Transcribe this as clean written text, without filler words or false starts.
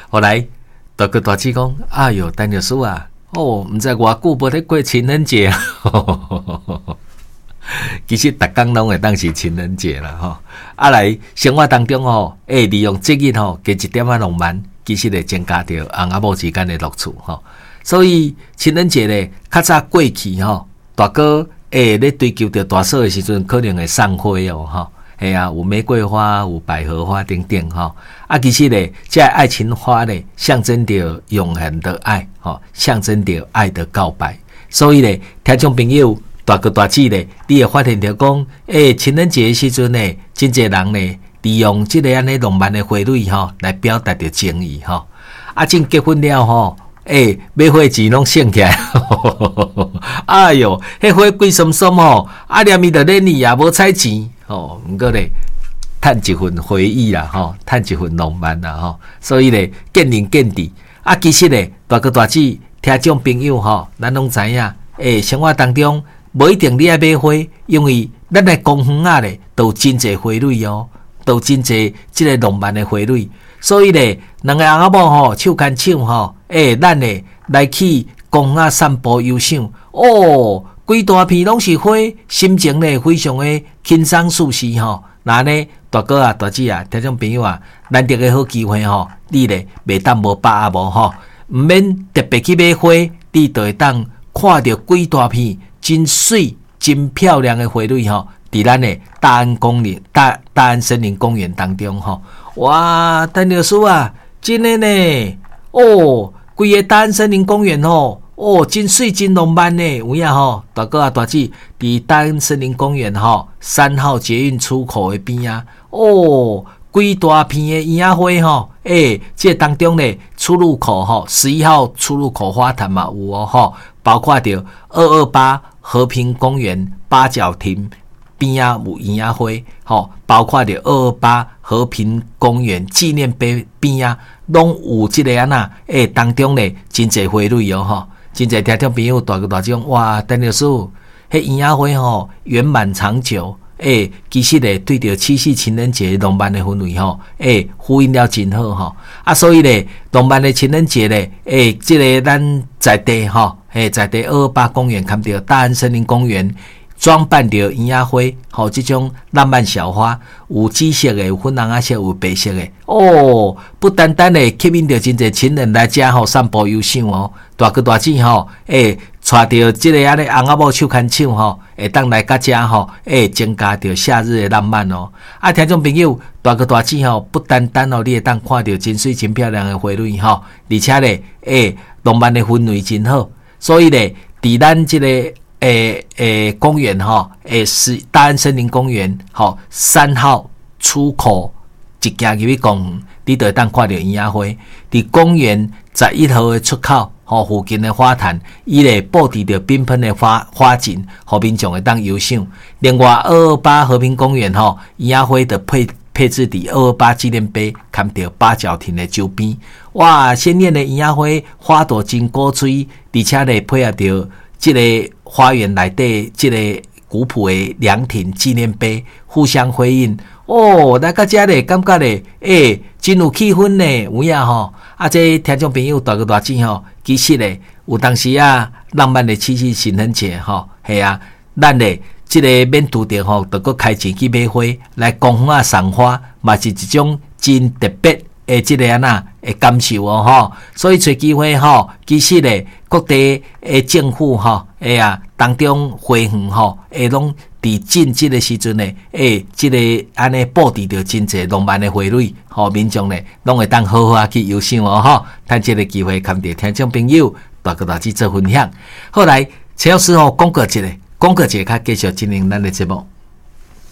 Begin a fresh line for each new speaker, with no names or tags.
后来大哥大姐讲：“哎哟，陈律师啊，毋知偌久无咧过情人节啊。”其实逐工拢会当是情人节啦吼。啊来生活当中吼，利用节日吼，加一点仔浪漫，其实会增加着翁仔某之间的乐趣吼。所以情人节咧，较早过去吼，大哥咧追求着大嫂的时阵，可能会送花哦吼。系啊，有玫瑰花，有百合花等等吼。啊，其实咧，这爱情花咧，象征着永恒的爱吼，象征着爱的告白。所以咧，听众朋友。大哥大姐咧，你会发现着讲，情人节的时阵咧，真侪人咧利用这个安尼浪漫的花蕊吼，来表达着情谊吼。啊，真结婚了吼，买花钱拢省起来，哎哟，迄花贵松松吼，啊念伊着咧你也无采钱吼，毋过咧，趁一份回忆啦吼，趁一份浪漫啦吼，所以咧见仁见智。啊，其实咧，大哥大姐听众朋友吼，咱拢知影，生活当中。无一定你爱买花，因为咱来公园啊咧，都有真侪花蕊哦，都有真侪即个浪漫的花蕊。所以咧，两个翁仔某吼手牵手吼，咱咧来去公园散步悠赏哦，规大片拢是花，心情咧非常的轻松舒适吼。那呢，大哥啊、大姐啊、听众朋友啊，难得的好机会吼，你咧袂当无把握吼，毋免特别去买花，你就会当看到规大片。真水、真漂亮的花蕊吼，伫咱的大安公园、大安森林公园当中吼，哇，陈律师啊，真的呢，规个大安森林公园吼，真水、真浪漫呢，有影吼，大哥啊、大姐，伫大安森林公园吼，3号捷运出口的边啊，规大片的樱仔花吼，这当中咧出入口吼，11号出入口花坛嘛有哦吼，包括着228和平公园八角亭边啊有樱仔花吼，包括着228和平公园纪念碑边啊，拢有即个啊当中咧真侪花蕊哦吼，真侪听众朋友大个大种哇，陈律师，迄樱仔花吼圆满长久。其实咧，对着七夕情人节浪漫的氛围吼，呼应了真好吼。啊，所以咧，浪漫的情人节咧，这个咱在地吼，在地228公园看到大安森林公园装扮着樱仔花，吼，这种浪漫小花，有紫色的，有粉红色，有白色的，不单单咧吸引着真侪情人来遮吼散步游赏哦，大哥大姐吼，带着这个安尼翁仔某手牵手吼，会当来到遮吼，增加着夏日的浪漫哦。啊，听众朋友，大哥大姐吼，不单单哦，你会当看到真水真漂亮的花蕊吼，而且咧，浪漫的氛围真好。所以咧，伫咱这个公园吼，是大安森林公园吼，3号出口一行入去公园，你就会当看到樱仔花。伫公园11号的出口。附近的花坛，伊咧布置着缤纷的花景，互民众会当游赏。另外，228和平公园樱仔花的配置伫228纪念碑，看到八角亭的周边。哇，鲜艳的樱仔花朵真古锥，而且咧配合着这个花园内底这个古朴的凉亭纪念碑，互相辉映。来到这咧，感觉咧，真有气氛呢，有影吼。啊，这听众朋友大哥大姐吼，其实咧有当时啊，浪漫的七夕情人节吼，系啊，咱咧这个免拄着吼，就搁开钱去买花来公园赏花，嘛是一种真特别的这个的感受哦吼。所以找机会吼，其实咧各地的政府吼，当中花园吼，拢伫近这个时阵呢，这个安尼布置着真侪浪漫的花蕊，吼民众呢拢会当好好去游赏哦吼。趁这个机会，跟着听众朋友大哥大姐做分享。后来陈老师讲过一个，较继续进行咱的节目。